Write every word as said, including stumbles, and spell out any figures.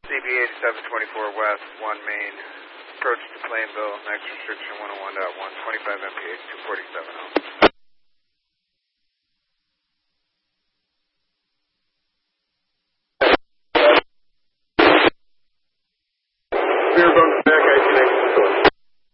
C B eighty-seven twenty-four West, one main, approach to Plainville, next restriction one oh one point one, twenty-five M P H, two forty-seven oh. Clear,